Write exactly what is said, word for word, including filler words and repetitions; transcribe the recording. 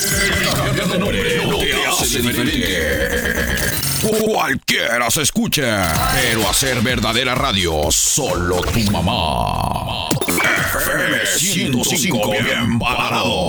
Cambiar de nombre no te hace diferente. Cualquiera se escucha, pero hacer verdadera radio, solo tu mamá. F M ciento cinco, bien parado.